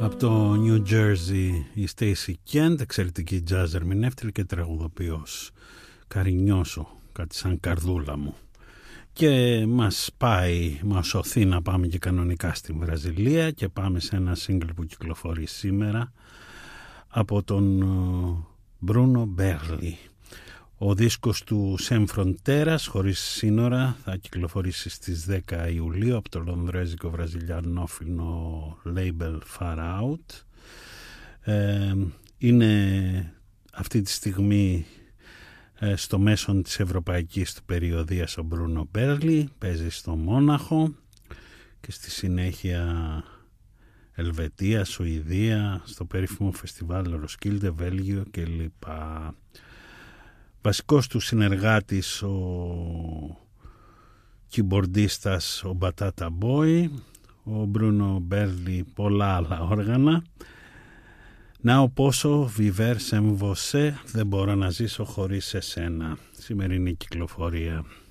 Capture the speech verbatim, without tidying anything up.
Από το New Jersey η Stacy Kent, εξαιρετική jazz ερμηνεύτρια και τραγουδοποιός. Καρινιώσω, κάτι σαν καρδούλα μου. Και μας πάει, μας σωθεί να πάμε και κανονικά στην Βραζιλία και πάμε σε ένα single που κυκλοφορεί σήμερα από τον Μπρούνο Μπέρλι. Ο δίσκος του Sem Fronteiras, χωρίς σύνορα, θα κυκλοφορήσει στις δέκα Ιουλίου από το λονδρέζικο βραζιλιανόφιλο label Far Out. Ε, είναι αυτή τη στιγμή ε, στο μέσον της ευρωπαϊκής του περιοδίας ο Μπρούνο Μπέρλι, παίζει στο Μόναχο και στη συνέχεια Ελβετία, Σουηδία, στο περίφημο φεστιβάλ Roskilde, Βέλγιο κλπ. Βασικός του συνεργάτης ο κιμπορντίστας ο Μπατάτα Μπόι, ο Μπρούνο Μπέρλι πολλά άλλα όργανα. Να ο πόσο βιβέρ σεμ βοσέ, δεν μπορώ να ζήσω χωρίς εσένα. Σημερινή κυκλοφορία.